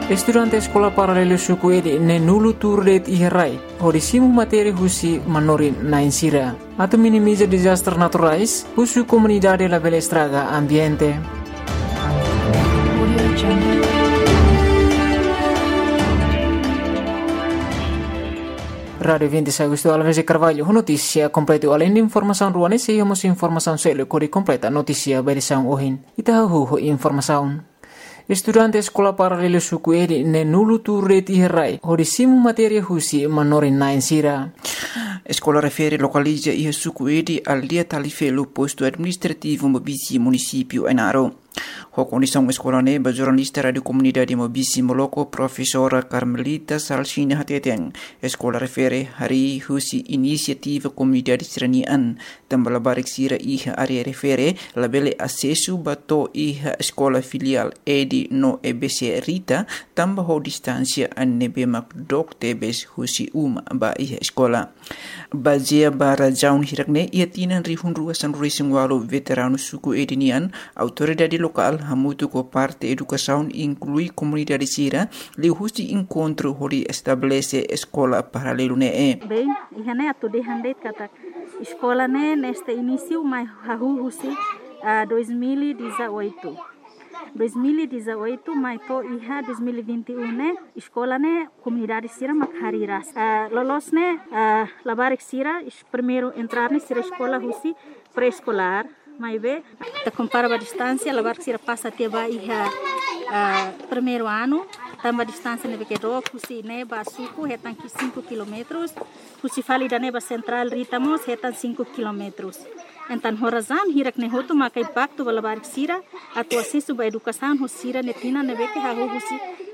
Estudante Escola Paralelo Suku Edi ne nulu turdet iherai. Horisimu materi husi manorin na insira. Atau minimiza disaster naturais, husu comunidade la bela estraga ambiente. Radio 26 Agosto Alves de Carvalho, notícia completa além de informação ruane, se temos informação selo cori completa notícia berição ohin. Itahu informação. Estudante Escola Paralelo Suku Edi ne nulu turret iherai. Horisimu materia husi manorin na insira. Escola refere localiza ia Suku Edi al dia talifelo posto administrativo Mobisi município Enaro. A condição escola neba jornalista radio comunidade Mobisi Moloko professora Carmelita Salsina Hateteng. Escola refere hari husi inisiativa comunidade seranian tambah labarik sira iha area refere labele acesso bato iha escola filial Edi no EBC Rita tambah ho distância anebe makdok tebes husi ba iha escola. Bazia bara jaun hirakne ia tinan rihun ruasan racing walo veterano Suku Edinian autoridade local hamutu ko parte educação inclui comunidade sira liu husi encontro hori estabelece escola paralelo ne bem ihane atu de handeit kata escola ne neste início mai hahu husi 2018 mai to iha 2021 ne escola ne comunidade sira makhariras lolos ne labarik sira primeiro entrar ne sira escola husi pré-escolar mai be ta compara a distância labarik sira passa até ba iha primeiro ano tamba distância ne que do husi ne ba suku hetan 5 km husi fali da ne ba central ritamos hetan 5 km. Então, horazan hirak ne hotu maka impacto balabarik sira atu acesso ba educação hosira netina ne beke ha husi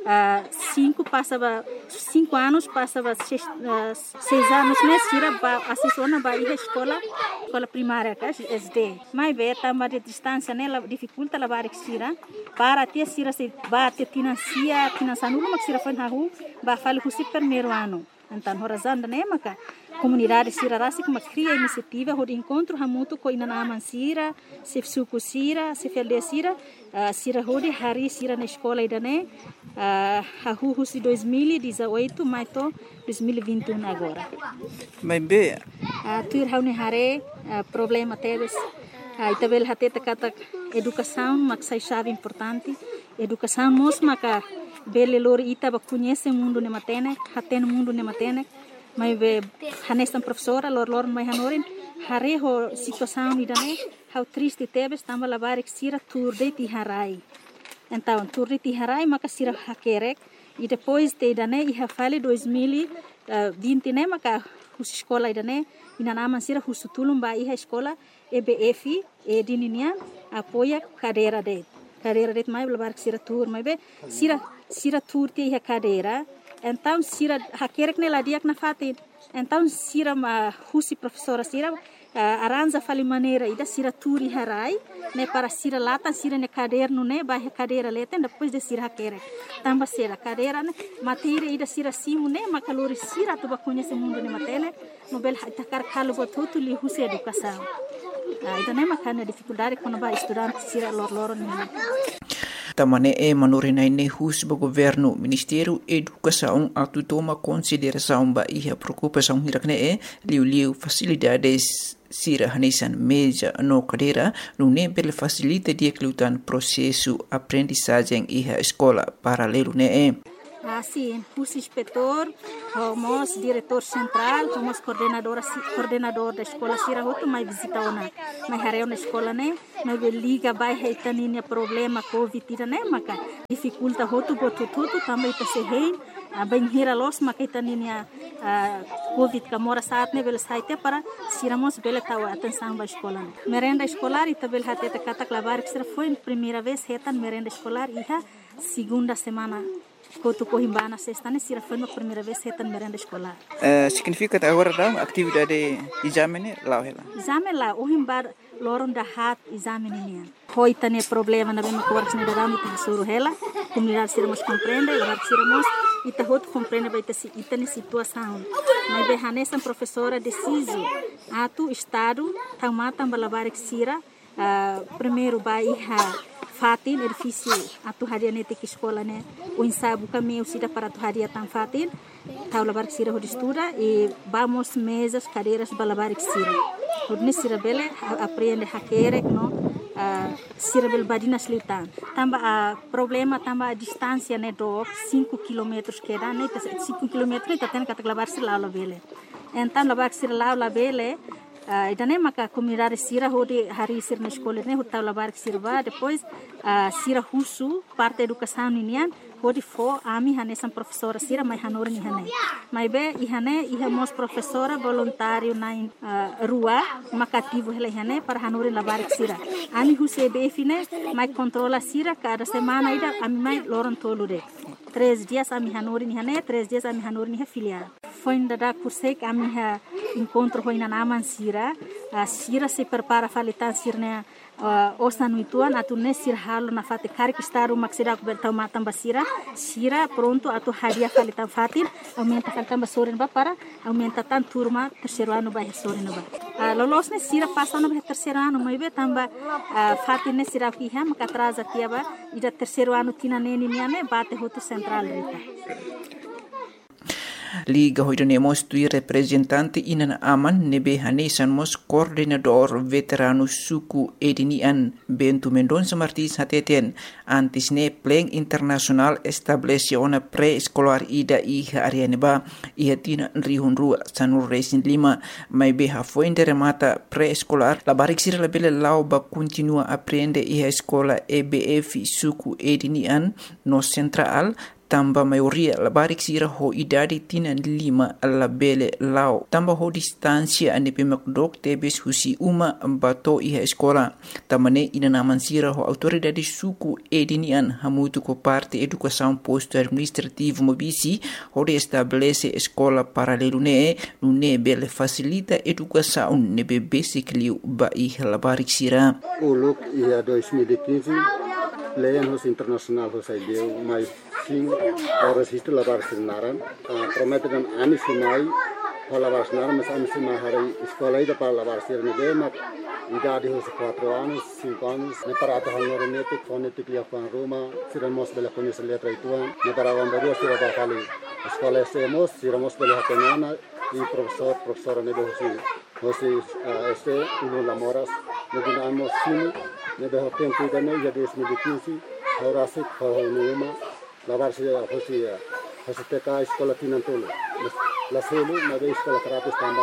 5 anos passava 6 anos ne sira ba acesso na ba escola primária ka SD mai be tamba de distância ne la dificulta labarik sira para ter sira se ba te financia nulo mak sira fan ha ba fali husi primeiro ano. Então, horazan ne maka comunidade sira rasi kuma cria iniciativa hod encontro hamutu ko ina naman sira se suku sira se felde sira sira hodi hari sira na escola idane hahu si 2018 mais to 2021 agora mas be tur haune hare problema teves itabel hateta kata educação maksai chave importante educação mos maka bele lor ita ba conhece mundo ne matene haten mundo ne matene mai be hanestan professora lor mai hanorin hare ho situação idane how triste tebes tamba labarik sira turde ti harai então turde ti harai maka sira hakerek e depois te idane iha fale 2020 ne maka hus escola idane ina naman sira husutulum ba iha escola EBF e dininian apoia cadeira det mai labarik sira tur mai be sira tur ti iha cadeira. Então sira hakerek ne ladiak na fatin então sira ma husi professora sira aranja fali maneira ida sira turi harai ne para sira lata sira ne caderno ne ba cadeira leten depois de sira hakerek tamba sira cadeira ne matéria ida sira simu ne makalori sira tu ba conhece mundo ne matene nobel takar kalu botutu li husi educação ida ne makana dificuldade quando ba estudante sira lor ne Tamane manorinai ne hus ba governo Ministério Educação atu toma consideração ba iha preocupação hirakne liu facilidades sira hanesan meja no cadeira no ne bel facilita dia klutan processo aprendizagem iha escola paralelo ne Sim, hus inspetor, homos diretor central, homos coordenador da escola sira hotu mai visita ona mai hareu na escola ne mai liga bai heitaninia problema covid ira ne maka dificulta hotu botututu também ta se hein bem hira los maka heitaninia covid kamora saat ne bel saite para siramos bel tawa atenção ba escola merenda escolar ita bel hateta kata klavar que foi primeira vez hetan merenda escolar iha segunda semana Kotu Cohimbana sexta ne sira foi a primeira vez hetan merenda escolar. Significa agora da atividade exame lá ela. Exame lá o himbar loron da hat exame ne. Hoi tane problema na bem cortes ne daram que suru ela. Comunidade sira mos compreende, agora sira mos ita hot compreende vai ter ita ne situação. Mas be hanesan professora deciso atu estado tamata balabar que sira primeiro vai fatin edifício atu haria nete que escola né o ensaio caminho sida para tu haria tan fatin taula bar sira ho estuda e vamos mesas cadeiras balabar sira hodne sira bele aprende hakere no sira bel badina slitan tamba problema tamba a distância né do 5 km que dá né 5 km tá tendo que lavar sira lá bele então lavar sira lá bele idane maka comunidade sira hodi hari sir na escola ne hota labar sirva depois sira husu parte educação ninian hodi fo ami hane sam professora sira mai hanor ni hane mai be ihane ihamos professora voluntário na rua makativo hele hane para hanor labar sira ami huse be fine mai controla sira cada semana ida ami mai loron tolude 3 dias ami hanor ni hane 3 dias ami hanor ni filial foi da kursek ami ha encontro foi na naman sira sira se prepara falitan sirna osa nuituan atu ne sir halo na fate kari kistaru maksida bertau matam basira sira pronto atu hadiah falitan fatin aumenta falitan basorin ba para aumenta tan turma terceiro ano ba sorin ba lolos ne sira passa no terceiro ano mai be tamba fatin ne sira ki ha maka atrasa tiaba ida terceiro ano tina neni niane bate hotu central rita Liga hoidanemos tui representante inan aman nebe hanesan mos coordenador veterano suku edinian Bento Mendonça Martins hateten antis ne pleng internasional establece ona pre-escolar ida iha arianeba iha tina rihunru sanur resin 5 mai beha fuente remata pre-escolar la barik sira la bele lau ba continua aprende iha escola EBF suku edinian no central tamba maioria la barik sira ho idadi tina 5 alla bele lao tamba ho distancia ane pemak dok tebes husi uma bato iha escola tamane ina naman sira ho autoridade suku edinian hamutu ko parte educação posto administrativo mobisi ho de estabelece escola paralelo ne bele facilita educação ne be basically ba iha la barik sira uluk ia 2015 Leyan hos internasional hos ideu mai sing oras hitu labar sinaran promete dan ani sinai labar sinaran mas ani sinai hari sekolah ida para labar sirne de mak idade hos 4 anos 5 anos ne para ta honor netik fonetik lia fan Roma siramos bela conhecer letra ituan ne para vambaru sira ba kali sekolah semos siramos bela hatenana e professora ne hosi este uno lamoras ne dinamos sinu ne de tempo ida ne ya 2015 horasik hornuma lavar se hosi teka sekolah tinantolo la selu na de sekolah terapis tamba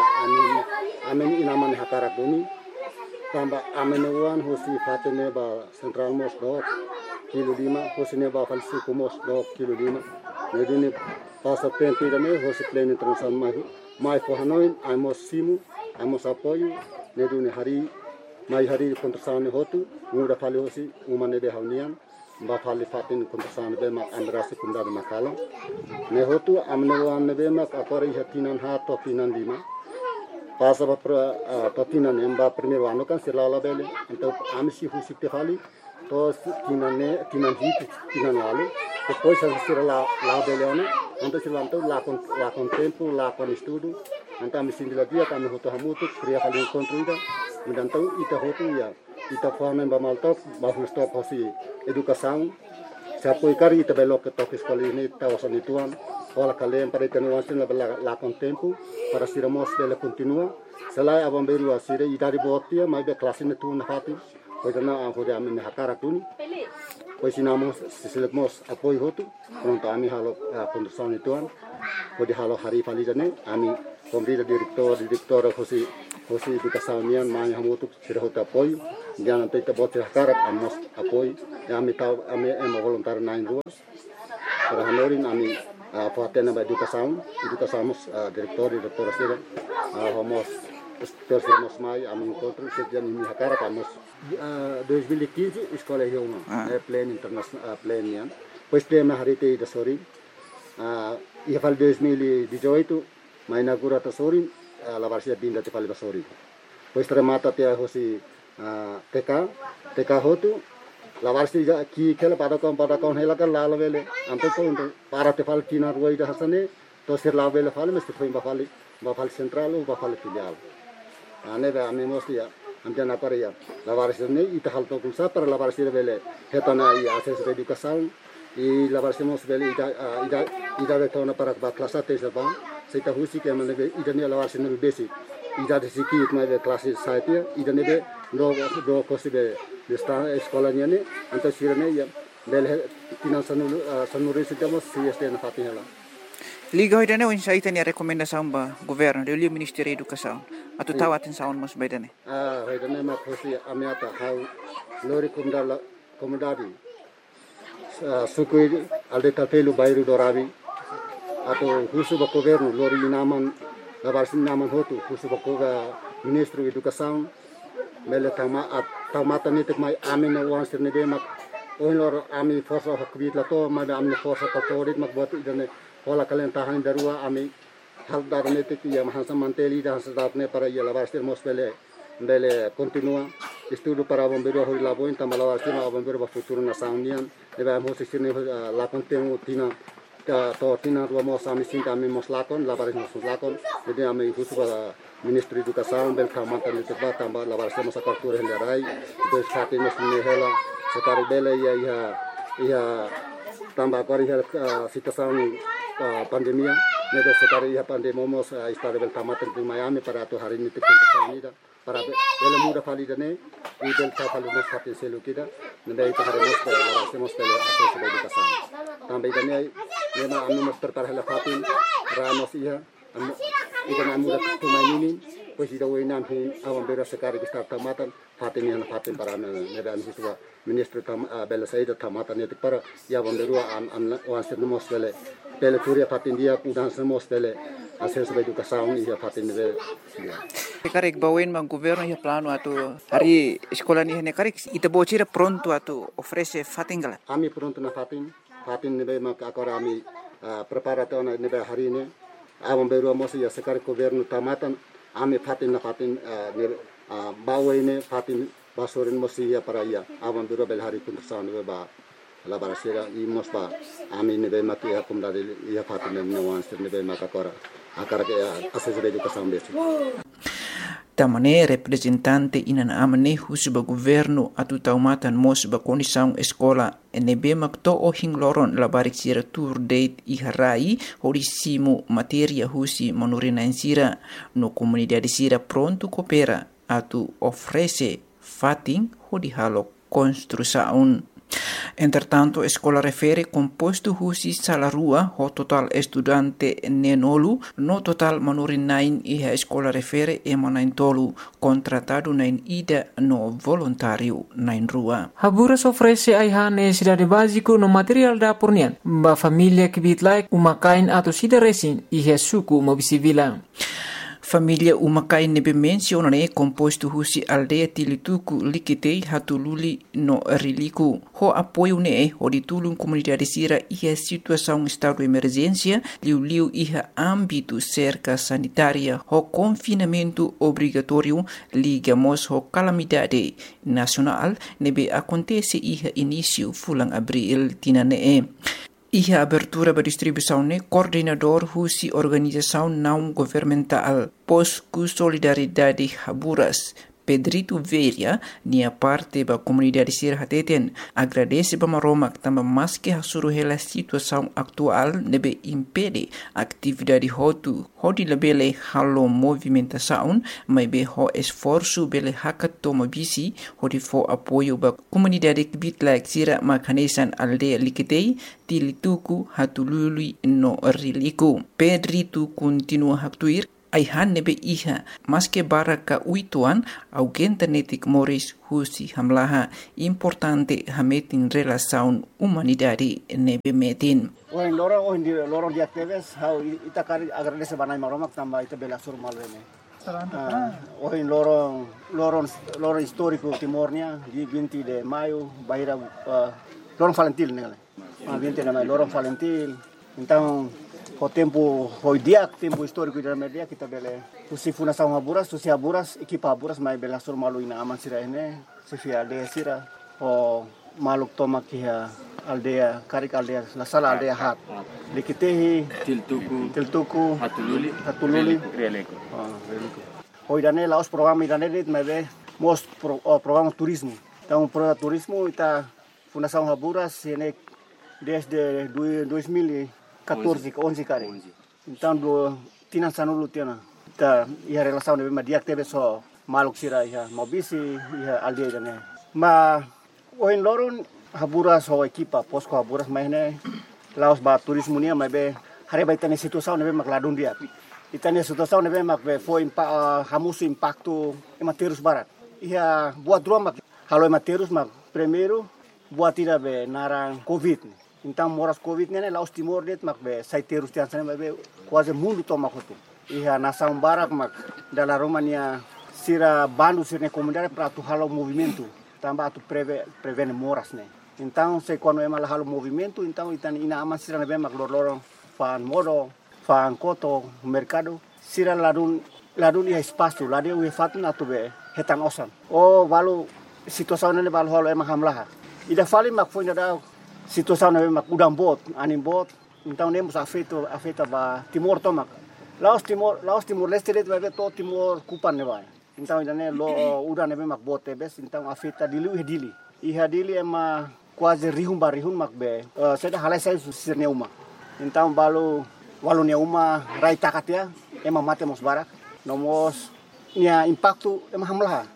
amen inaman hakarak bumi tamba amen wan hosi fatene ba central mos do kilo 5 hosi ne ba falsi kumos do kilo 5 ne dini pasa tempo ida ne hosi plan internasional mai for hanoin amos simu amos apoio ne duni hari mai hari kontrasane hotu muda fali hosi umane de haunian ba fali fatin kontrasane be mak andrasi kunda de makala ne hotu amne wan be mak akori hatinan ha to tinan 5 pasa ba patinan emba primeiro ano kan silala bele então amsi husi te fali to tinan hit tinan alu depois a sira la bele ano então silanto la con tempo la con estudo então me sindila dia kami hotu hamutu pria fali encontro então ita hotu ya ita forma ba maltop ba stop hosi educação se apoiar ita belo que toque escola ini ta osan ituan ola kalian para tenuasin la con tempo para siramos dele continua selai abang beru asire ita di botia mai be kelas ini tu na hati pois na hode amin hakara tuni pois sinamos sisilemos apoio hotu pronto ami halo condução ituan hode halo hari falijane ami pemerintah direktor hosi educação nian mai hamutu sira hota apoio dia nanti kita buat hakarak amos apoio ami tahu ami voluntar 9 ruas para hanorin ami fatena ba educação direktor sira homos terus mai ami encontro sejak ini hakarak amos 2015 sekolah Yoma plan internasional plan nian pois plan na hari te da sori ia fal 2018 mai inaugura ta sori la varsia binda te fal basori pois remata te hosi TK hotu la varsia ki kela pada kon hela kan la vele ampe ko para te fal tina ruai da hasane to sir la vele fal mesti foi ba fal central ba fal filial ane ba ame mostia amjan apa ya lawaris ini ita hal to kumsa para lawaris bele hetana I akses educação I lawaris mos bele ida de tona para kelas 1 serba seita husi ke mane ida ni lawaris ni basic ida de siki mai de kelas 1 ida ni be do kosibe de sta eskolanya ni anto sirene ya bele tinan sanuri sitamos si este na fatinela Liga hoy dane unsa ita ni rekomendasyon ba gobyerno dili Ministerio Educação atau tawatin saon mas baydane hoy dane ma khosi amiata how lori komdadi sukui alde tapelu bairu dorabi atau husu ba gobyerno lori naman labarsin naman hotu husu ba Ministro Educação mele tamata nitik mai amin wan sirne be mak lor ami forsa hakbit lato ma amne forsa katorit mak buat idane Hola kalian tahan darua ami hal darnetik ya mahansa manteli dan sedatne para ya labarstir mosbele bele continua estudo para bombeiro hoi laboin tamalawarstir ma bombeiro ba futuro na saunian deba mosisirne la contenu tina to tina dua mos ami sinta ami mos lakon labaris mos lakon jadi ami husu ba Ministro Educação bel kamata nitik ba tamba labarstir mos akartur hendarai dos khati mos ne hela sekari bele ya tambah kori situação pandemia nedo sekali ya pandemomos istare bel tamatan di Miami para tu hari ini tikun ida para bel muda validane I bel tafali nas hatin selu kita nenda itu hari mos hacemos pele akses educação tambah idane nema anu mos terparah la fatin ramos iya idane muda tu mainini pues ida wenam hin awam bera sekali kita tamatan fatin yang fatin para neda anu siswa Ministro bela saida tamatan netik para ya bomberu wanser mos bele pele kuria fatin dia udan semos pele akses educação ia fatin bele karek bawen mang governo ya plano atau hari sekolah ni hene karek ita bocira pronto atau ofrece fatin gala ami pronto na fatin nebe mak akora ami preparato na nebe hari ini awam beru mos ya sekar governo tamatan ami fatin na fatin bawen fatin basorin mosia para ya awam beru bel hari pun tersan ba la barasira I mosba ami nebe mati akum dari ya fatin ne wanster nebe makakora akara ke akses educação besi tamane representante inan amane husuba governo atu taumatan mos ba condição escola nebe makto o hingloron la barixira tour date I harai horisimo materia husi monorina insira no comunidade sira pronto coopera atu ofrece fatin hodihalo construção. Entretanto, escola refere composto husi salarua ho total estudante nenolu no total manurin nain iha escola refere emanain tolu contratado nain ida no voluntário nain rua. Haburas ofrece aiha necessidade básico no material da pornian ba família que bitlaik umakain atau sida resin iha suku mobisivila. Família umakai nebe mencionane composto husi aldeia tilituku likitei hatululi no riliku. Ho apoio ne ho ditulung comunidade sira iha situação estado de emergência liu iha âmbito cerca sanitária ho confinamento obrigatório ligamos ho calamidade nacional nebe acontece iha início fulang abril tinane. Iha abertura ba distribuição ne coordenador husi organização não governamental Posku Solidariedade Haburas Pedrito Veria nia parte ba comunidade sir hateten agradece ba maromak tamba maske hasuru hela situação atual nebe impede atividade hotu hodi lebele halo movimentação mai be ho esforço bele hakat toma bisi hodi fo apoio ba comunidade bitlak sira makanesan aldeia likitei tilituku hatulului no riliku. Pedrito continua haktuir aihan nebe iha maske baraka uituan augenta netik moris husi hamlaha importante hametin relação humanidade nebe metin. Lorong dia teves how ita kari agradece banai maromak tamba ita bela sur malvene. Lorong histórico Timornya di 20 de maio bahira lorong Valentil nele. 20 de maio lorong Valentil. Então o tempo tempo histórico da media kita bele usi fundação Haburas usi Haburas equipa Haburas mai bela sur malu ina aman sira ene sifia aldea sira o maluk toma kia aldea karik aldea la sala aldea hat likitehi tiltuku hatululi releko hoidane laos program idane dit mebe programa turismo. Então, programa turismo está Fundação Haburas desde 2014, 11 kali. Então, Tina Sanulu Tina, tá e a relação de dia que teve só maluk sira ia mobisi ia aldeia né. Mas hoje loron Haburas ho equipa posko Haburas mais né. Laos ba turismo nia mas be hari ba itane situação ne be mak ladun dia. Itane situação ne be mak be foi hamusu impacto ematerus barat. Ia buat dua mak halo ematerus mak primeiro buat tidak be narang covid. Então moras covid ne Laos Timor det mak be saiterus tian sana be quase mundo toma kotu. Ia nação barak mak dalam Romania sira bandu sira comunidade para tu halo movimento tambah tu prevene moras ne. Então se quando é mal halo movimento então itan ina aman sira ne be mak lorong fan modo fan koto mercado sira ladun ia espaço ladun ia fatun atu be hetan osan. Oh valu situação ne valu halo emang hamlah. Ida fali mak foi da situação ne mak udang bot anin bot então nemos afeta ba Timor tomak. Laos Timor Leste det vai to Timor kupan ne vai. Então ainda né udah ne mak bot bes então afeta dili. Iha dili ema quase rihum mak be. Seda halai sai sirne uma. Então walu ne uma rai takatia ema mate mos barak. Nomos nia impacto ema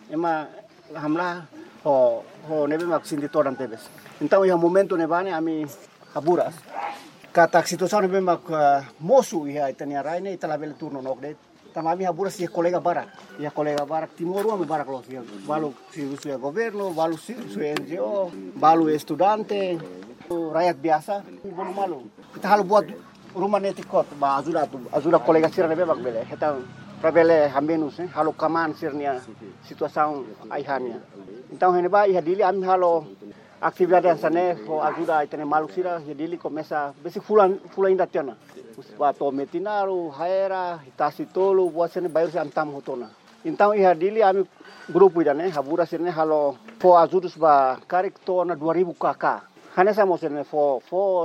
hamlah ho nebe mak sindi toran tebes. Então iha momento ne bane ami Haburas. Kata situação nebe mak mosu iha itania raine italabel turno nokdet. Tamami Haburas ia kolega barak Timor ame barak los ia balu si governo, balu si NGO, balu estudante, rakyat biasa, bolu malu. Kita halu buat rumah netikot ba ajuda kolega sira nebe mak bele. Kita Pravele hamenus halo kaman sirnia situação aihania. Então heneba ia dili ami halo atividade sane ho ajuda itene maluk sira ia dili começa besi fulan ainda tiana. Bato metinaru haera hitasi tolu buat sene bayar se antam hotona. Então ia dili ami grupo ida ne Haburas sirne halo fo ajudus ba karik tona 2000 kk. Hanesa mo sirne fo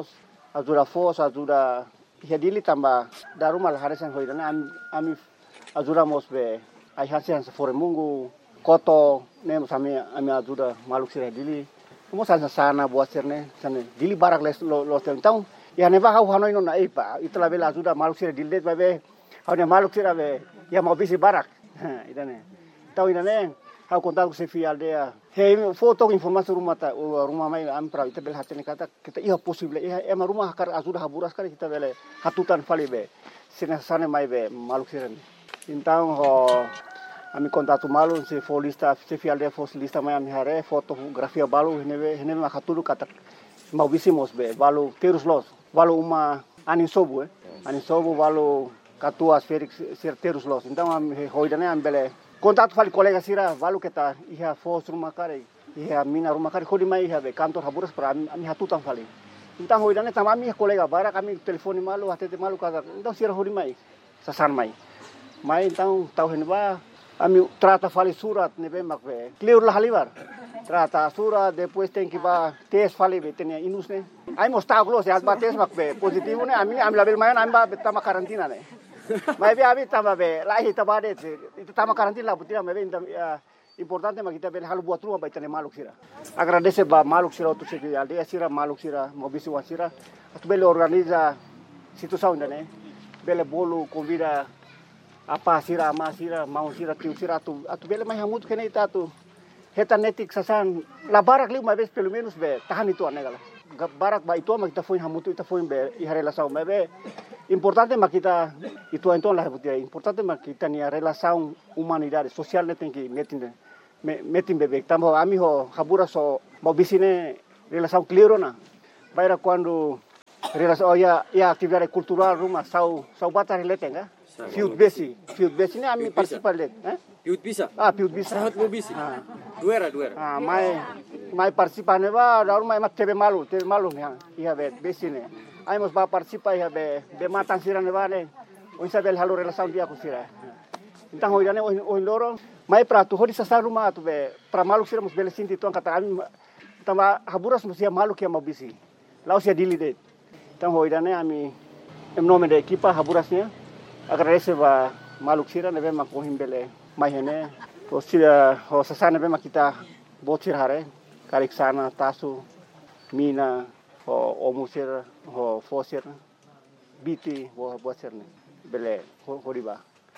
ajuda ia dili tamba darumal haresan hoida ne ami ajuda mos be ai hasian fore mungu koto ne ami ajuda maluk sira dili mo sana buat sirne sane dili barak lo então ya neva hau hanoi no na ipa itla bela ajuda maluk sira dili be hau ne maluk sira be ya mau bisi barak idane tau idane hau kontak se fi aldea he foto informasi rumah mai am pra ita bel hatene kata kita iya possible ema rumah kar ajuda Haburas kali kita bele hatutan fali be sina sana mai be maluk sira. Então ami contato malu se for lista se fial de for lista mai ami hare fotografia balu hene makatulu kata mau bisimos be balu terus los balu uma anin sobu balu katua Felix ser terus los então ami hoidane ambele contato fali colega sira balu keta iha fos rumah kare iha mina rumah kare hodi mai iha be kantor Haburas para ami hatutan fali então hoidane tamami colega bara kami telefoni malu hatete malu kata então sira hodi mai sasan mai então tau henba ami trata fali surat nebe makbe clear lah halibar trata surat depois tem que ba tes fali betenia inus ne ai mostau close at ba tes makbe positivo ne ami label mayan ami ba betama karantina ne mai be abi tama be lahi tabade itu tama karantina lah butia mai be importante makita be halu buat rumah betene maluk sira agradece ba maluk sira tu segi aldea sira maluk sira mobisi wasira atu bele organiza situação ne bele bolu convida apa sira ama sira mau sira tiu sira atu bele mai hamut kene itatu heta netik sasan la barak liu mai bes pelo menos be tahan itu anegala barak ba itu ma kita foi hamut ita foi be i relação mai be importante ma kita itu então la butia importante ma kita ni relação humanidade social ne tem que metin bebek tambo ami ho Haburas so mau bisine relação clear na baira quando relação ya atividade cultural rumah sau batar letenga Fiut besi ni ami participar let, Fiut bisa. Fiut bisa. Sahat mo bisi. Duera. Mai participar ne ba, daru mai mak tebe malu ne, iha be besi ne. Ai mos ba participar iha be matan sira ne ba ne. O isabel halu relação dia ku sira. Então hoidane o loro mai prato hodi sasa rumah tu be pra malu sira mos bele sinti tuan kata ami tamba Haburas mos ia malu kia mau bisi. Laos ia dili det. Então hoidane ami em nome da equipa Haburasnya agradece ba maluk sira nebe makohim bele mai hene Sira ho sasana bema kita botir hare karik sana tasu mina ho omusir ho fosir biti ho botir ne bele ho riba.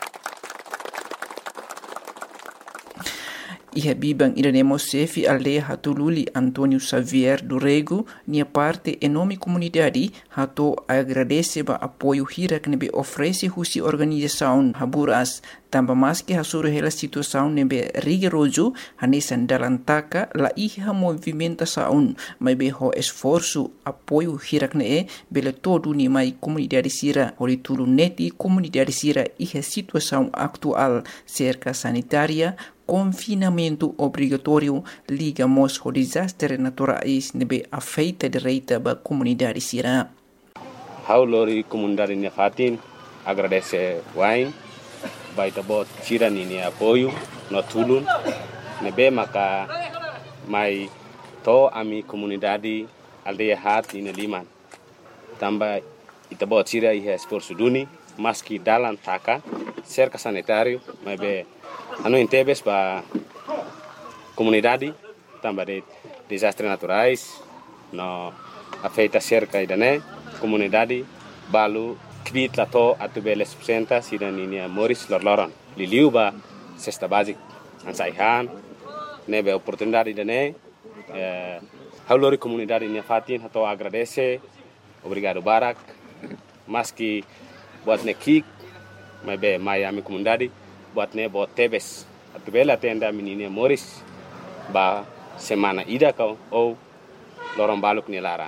Iha bibang iranemo sefi aldeia hatululi Antônio Xavier do Rego, nia parte enorme comunidade hato agradece ba apoio hira que nebe oferece husi organização Haburas, tamba mais que hasuru hela situação nebe rigoroso hanesan dalantaka la iha movimentação, mas be ho esforço apoio hira que ne bele todo ni mai comunidade sira oritulu neti comunidade sira iha situação atual cerca sanitária confinamento obrigatório ligamos ao desastre naturais nebe afeita direita ba comunidade sira. Haulori comunidade Nefatin agradece wain baita bot sira ni apoio no tulun nebe maka mai to ami comunidade aldeia hat ina liman tamba ita bot sira iha esforço duni maski dalan taka cerca sanitário mebe ano intebes ba comunidade tamba de desastres naturais no afeita cerca idane comunidade balu kvit lato atubele subsenta sida ninia Moris lorloron liliu ba cesta basic ansaihan nebe oportunidade idane haulori comunidade Nefatin hato agradece obrigado barak maski buat nekik mebe Miami comunidade buat ne bot tebes atubela tenda menina Moris ba semana ida kau ou lorong baluk ni lara.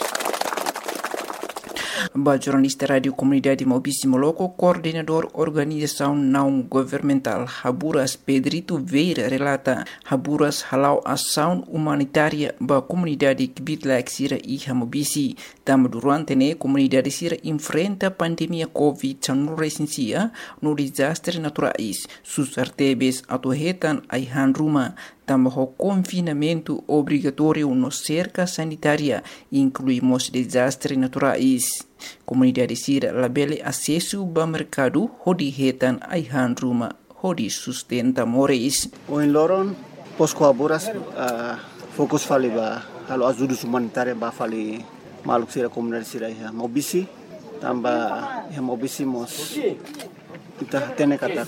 Ba jornalista Radio Comunidade Maubici Moloco, coordenador organização não governamental Haburas Pedrito Veira relata Haburas halau ação humanitária ba comunidade Kibitla Sira e Maubici. Tam durante ne comunidade Sira enfrenta pandemia Covid-19 no desastre naturais. Sus artebes atuhetan aihan ruma. Também confinamento obrigatório no cerca sanitária, incluímos desastres naturais. Comunidade Sira labele acesso ao mercado, hodi hetan aihan ruma, hodi sustenta moris. O em Loron, Posco Haburas, fokus fali ba halo ajuda humanitária ba fali maluk Sira comunidade Sira Maubici, tamba Maubici mos kita tene kata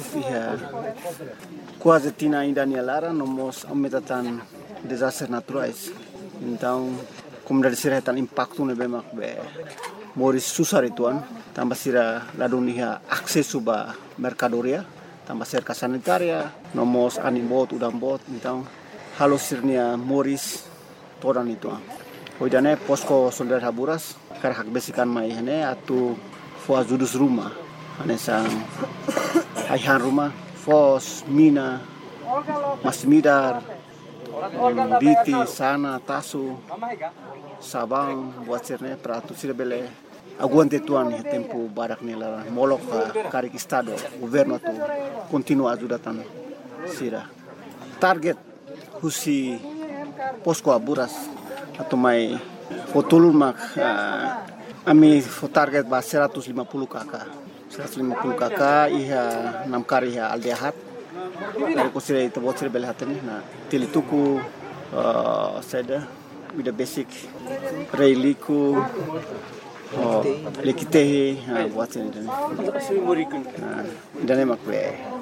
quase tina ainda nialara nomos aumentatan desastres naturais. Então, comunidade Sira tan impacto ne bemak be moris susar ituan tamba Sira ladunia aksesu ba mercadoria tamba cerca sanitaria nomos animbot udambot então halo sirnia moris toran ituan. Hoidane posko soldar Haburas karhak besikan mai hene atu fo ajudus rumah anesang aihan rumah fos, mina, masmidar, biti, sana, tasu, sabang, buat sirne, pratu sira bele. Aguante tuan tempo barak nila molok karik estado, governo tu continua ajudatan sira. Target husi Posco Haburas atau mai fotulun mak ami target ba 150 kakak. 150 kakak iha namkari iha aldehat dari kusira itu buat sira bele hatani na tilituku seda with the basic reiliku lekitehi buat sira dan makwe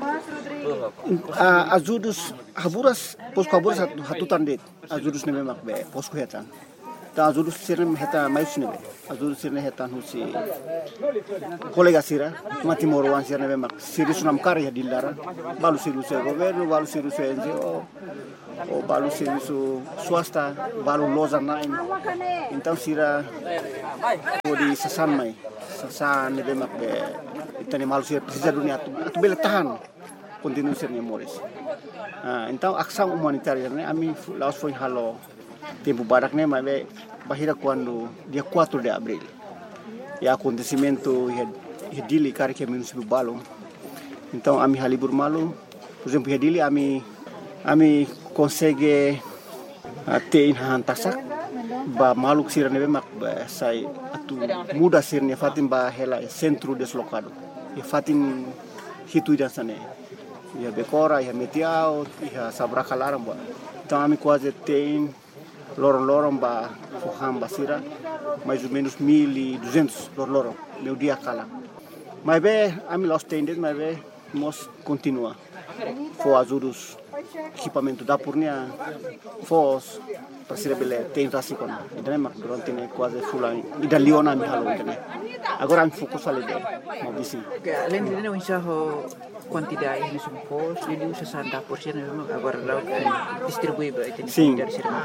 azudus Haburas Posco Haburas hatutan det azudus ne makbe Posco hetan ta azudus sira heta mais ne azudus sira hetan husi kolega sira mati morwan sira ne mak sira sunam kari dilara balu sira se governo balu sira se NGO o balu sira su swasta balu loza nain então sira di sasan mai sasan ne mak be itani malu sira precisa dunia tu bele tahan continue sira Moris. Então ação humanitária ne ami laos foi halo tempo barak ne mas bahira quando dia 4 de abril e acontecimento dili kari que município Balong. Então ami halibur malu por exemplo dili ami consegue ter hantasak ba maluk sira nebe mak sai atu muda sirne fatim ba hela centro deslocado e fatim hitu dan sane ia Becora, ia Metiao, ia Sabracalaram, então a mim quase tem lorong-lorong ba Fuham Basira, mais ou menos 1.200 lorong meu dia cala. Mas bem, a mim los tendes, mas bem, nós continua. For ajudos equipamento da Purnia, fos para ser bele tem assim quando então mas durante né quase fulano e da Leona me falou né agora me foco ali dele mau bisi além de não enxerro quantidade de supos ele usa 60% agora lá distribui para itu sim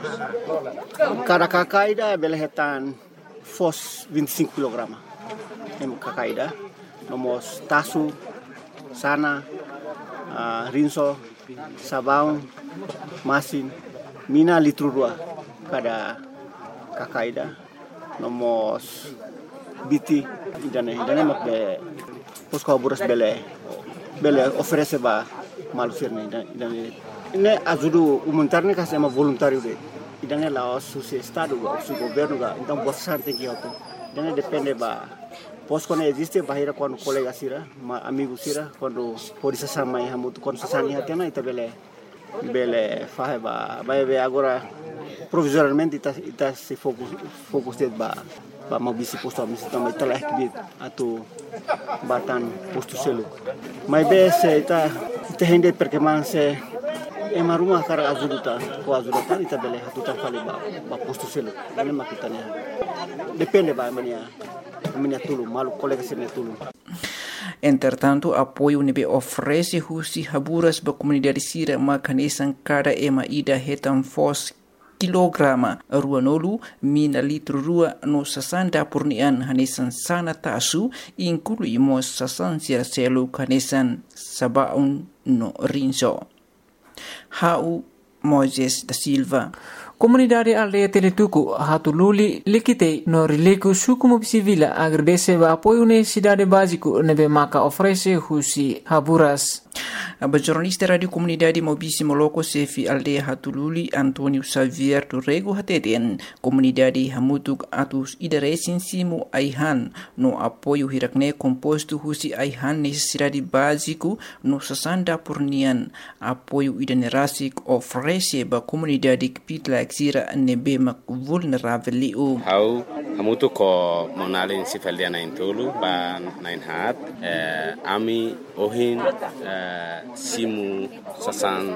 cada cacaida bele retan fos 25 kg em cacaida nomos tasu sana rinso sabão masin mina litro dua kada kakaida nomos biti idane mak be posko buras bele oferece ba malusirne idane ne ajudu humanitarne ka sama voluntário de idane la su estado su governo ga então bastante que auto idane depende ba posko ne existe bahira quando colega sira amigo sira quando polícia sama ya mutu quando sasani hatena ita bele faheba vai agora provisoriamente está se fokus ba mau bisi posto misi também telah kibit atau batan posto selu mas be se ita hende perkembangan se ema rumah kara azuduta ko azuduta ita bele hatuta fali ba posto selu ini makitanya depende ba mania tulu malu colega sene tulu. Entretanto, apoio nebe oferece husi haburas ba comunidade sira makanesan cada ema ida hetan fos kilograma ruanolu mina litro rua no 60 purnian hanesan sana tasu inclui mo 60 selu hanesan sabaun no rinso. Hau Moises da Silva. Comunidade aldeia Teletuku Hatululi likite no rileku suku mobisivila agradece ba apoio necessidade básico nebe maka oferece husi haburas. A jornalista Radio Comunidade Mobisi Moloko Sefi Aldeia Hatululi Antonio Xavier Turrego Hateten Comunidade Hamutuk Atus Idaresin Simu Aihan no apoio hirakne composto husi Aihan necessidade básico no 60 purnian apoio idanerasik oferece ba comunidade kipitla exira nebe mak vulnerável liu. Hau hamutuk ko monalin sifaldiana intulu ba nain hat ami ohin simu sasan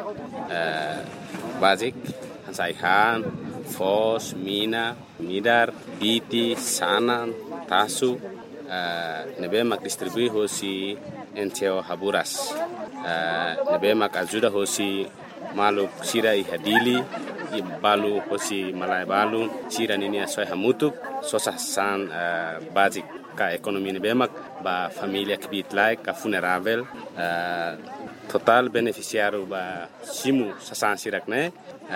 basic hansaihan fos mina midar biti sanan tasu nebe mak distribui hosi enteo haburas nebe mak ajuda hosi maluk sira ihadili balu hosi malai balu sira nini asoi hamutuk sosasan basic ka ekonomi nebe mak ba familia kibit like ka funerável total beneficiário ba simu sasan sirakne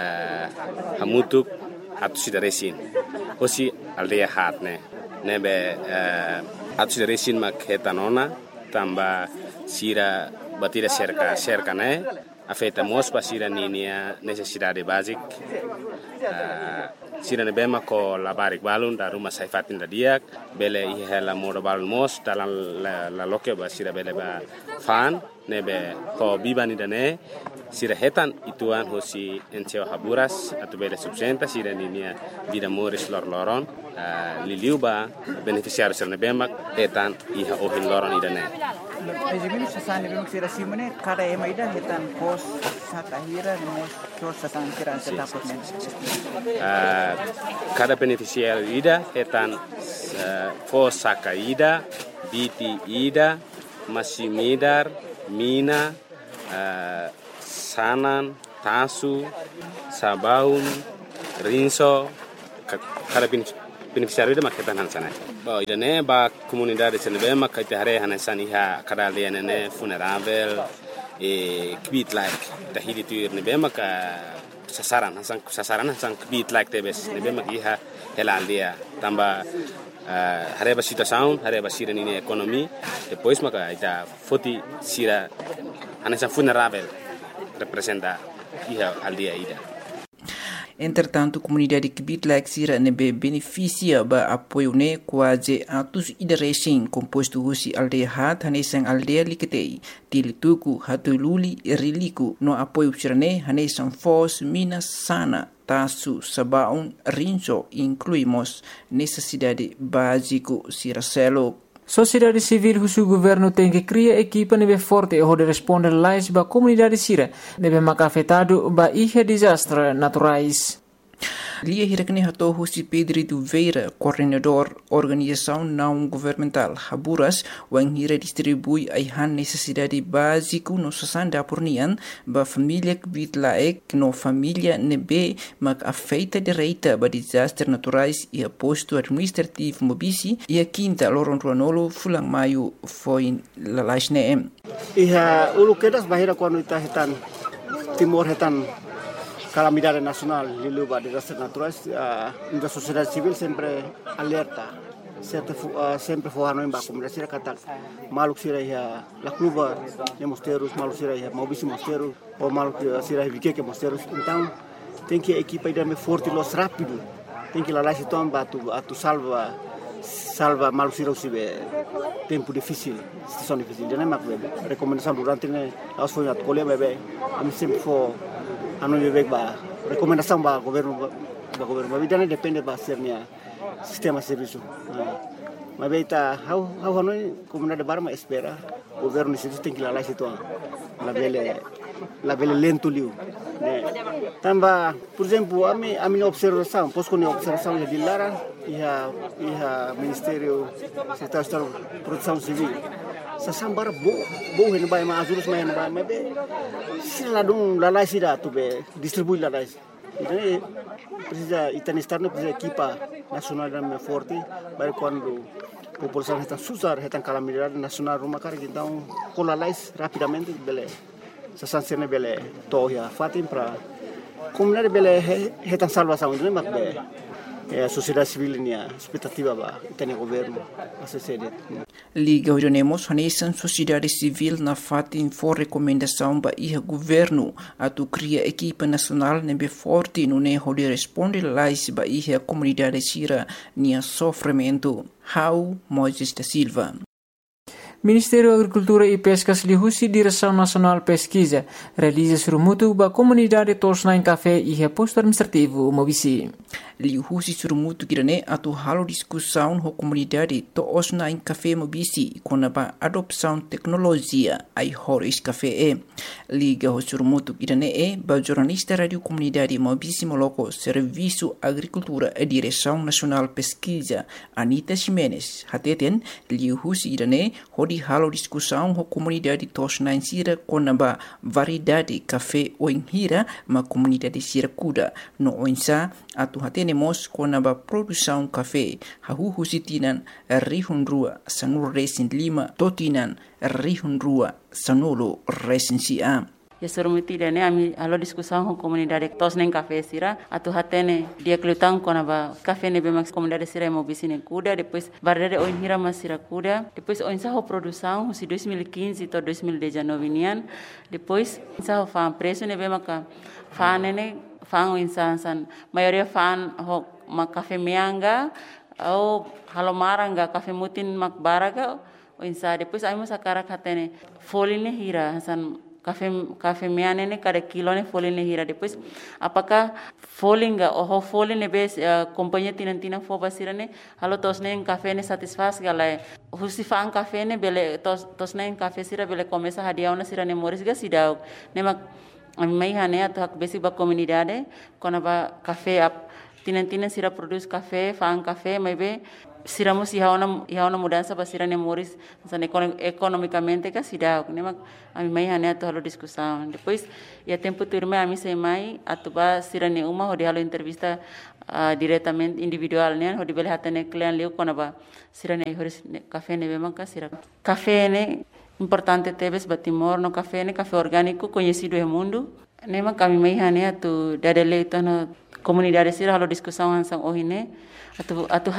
hamutuk hatu sidaresin hosi aldeia hatne nebe hatu sidaresin mak hetanona tamba sira batira cerca ne afeta mos pa sira ninia necessidade basic sira nebe mak ko labarik balun da rumah saifatin da diak bele ihela moda balun mos dalam la loke ba sira bele ba fan nebe ko bibani dane sira hetan ituan hosi enteo haburas atau bele subsenta sira ninia vida moris loron liliu ba beneficiário sira nebe mak hetan iha ohin loron idane. Pejimini sasani bimuk sira simone kada ema ida hetan pos sakahira mos so sasan sira setaput men. Cada beneficiário ida hetan pos sakaida biti ida masimidar mina sanan tasu sabaun rinso kada beneficiário ida maketan hansana ba idane ba comunidade senebe makite hare hanesan iha kada lianene funerável kbit like tahidi tuir nebe maka sasaran hasan kbit like tebes nebe mak iha helaldia tamba hareba situação hareba sira nini ekonomi depois maka ita foti sira hanesan funerável representa iha aldia ida. Entretanto, comunidade Kibitlaik Sira nebe beneficia ba apoio ne quase atus idarecing composto husi aldeia hat hanesang aldeia liketei tilituku hatululi riliku no apoio sirane hanesang fos minas sana tasu sabaun rinso incluímos necessidade básico Siracelo. Sociedade civil husu governo tem que criar equipa nebe forte e de responder lais ba comunidade sira nebe maka afetado ba ihe desastre naturais. Lia hirakne hato husi Pedro Veira, coordenador organização não governamental Haburas, wang hira distribui aihan necessidade básico no sasanda pornian ba família Kibitlaik no família nebe mak afeita direita ba desastre naturais e posto administrativo mobisi e a quinta loron ruanolo fulang maio foi lalasne. Iha ulu kedas bahira quando ita hetan timor hetan calamidade nacional de luba de desastres naturais, a sociedade civil sempre alerta, sempre forrando em baixo, mas será que tá maluco será a cluba de mosteiros, maluco será a mobíssimo mosteiro, ou maluco será a vique mosteiros, então tem que a equipa ir mais forte, los rápido, tem que lá se tomar tu salva maluco será o tempo difícil, situação difícil, não é mais recomendação durante as foi a colher bebê, a mim sempre for anu bebek ba recomendação ba governo mas não depende ba sernya sistema serviço mas beita how anu comunidade barma espera governo isso tem que lá situ la bele lento liu tamba por exemplo a minha observação posso com observação de Lara e ministério secretário de proteção civil sasambara bo hen bai ma azurus mai bai ma be sila dum lalai sida tu be distribui lalai então precisa estar no precisa equipa nacional da forte para quando a população está susar está calamidade nacional rumah cara então com lalai rapidamente bele sasansene bele toya fatim para comunidade bele está salvação então mas be a sociedade civil nia expectativa ba tem governo a sociedade Liga Orionemos hanesan sociedade civil na fatin for recomendação ba iha governo atu cria equipa nacional nebe forte no ne hode responde lais ba iha comunidade sira nia sofrimento. How Moisés da Silva. Ministério da Agricultura e Pescas lihusi Direção Nacional Pesquisa realiza surumutu ba comunidade tosna em café e posto administrativo mobisi. Lihusi surumutu kirane atu halo discussão ho comunidade tosna em café mobisi com a adopção tecnologia ai horis café liga ho surumutu kirane ba jornalista radio comunidade mobisi moloko serviço agricultura e Direção Nacional Pesquisa Anita Ximenes hateten lihusi kirane hodi halo discussão ho comunidade tosna em sira com a variedade café o hira ma comunidade sira kuda no oinsa atu tenemos com a produção café hahu sitinan rihun rua sanul resin lima totinan rihun rua sanulo resin sia. Ya surumuti dane ami alo discussão com comunidade tos nem café sira atu hatene dia klutang com a café ne bemax comunidade sira mobisine kuda depois barrere o hira masira kuda depois o ensaho produção si 2015 to 2019 nian depois ensaho fa preço ne bemaka fa nene fan insan maioria fan ho mak café mianga ou halomaranga café mutin mak baraga o insa depois ai mo sakara katene foline hira san café miane ne cada kilo ne foline hira depois apakah folinga o foline bes companhia tinantina fo basirane halo tosne café ne satisfaz galai husifan café ne bele tosne café sira bele começa hadiauna sira ne moris ga sidau ne mak mai hane atak basic ba comunidade kona ba café ap tinan sira produce café fan café mai be siramos ihaona mudança ba sira ne moris san economicamente ka sida ne mak ami mai hane ato halo discussão depois ia tempo turma ami sei mai atuba sira ne uma hodi halo entrevista diretamente individual ne hodi bele hatane client leu kona ba sira ne horis café ne be manka sira café ne importante tebes batimor no café orgânico conhecido no mundo. Nema kami mai hane atu dadele itu no comunidade sira halo discussão hansang ohine atu